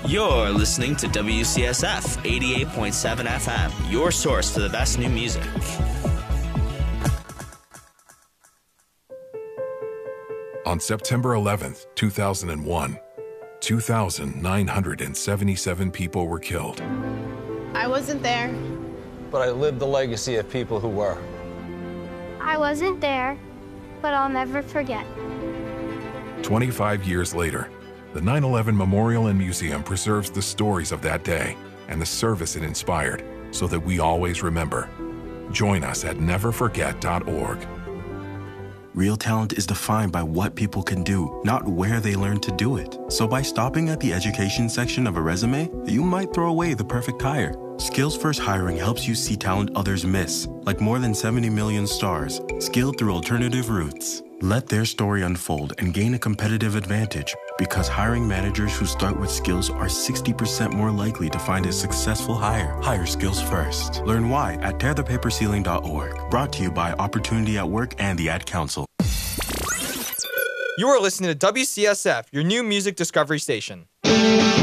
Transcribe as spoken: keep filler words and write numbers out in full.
You're listening to W C S F eighty-eight point seven F M, your source for the best new music. On September eleventh, two thousand one, two thousand nine hundred seventy-seven people were killed. I wasn't there. But I lived the legacy of people who were. I wasn't there, but I'll never forget. twenty-five years later, the nine eleven Memorial and Museum preserves the stories of that day and the service it inspired so that we always remember. Join us at never forget dot org. Real talent is defined by what people can do, not where they learn to do it. So by stopping at the education section of a resume, you might throw away the perfect hire. Skills First Hiring helps you see talent others miss, like more than seventy million stars, skilled through alternative routes. Let their story unfold and gain a competitive advantage, because hiring managers who start with skills are sixty percent more likely to find a successful hire. Hire skills first. Learn why at tear the paper ceiling dot org. Brought to you by Opportunity at Work and the Ad Council. You are listening to W C S F, your new music discovery station.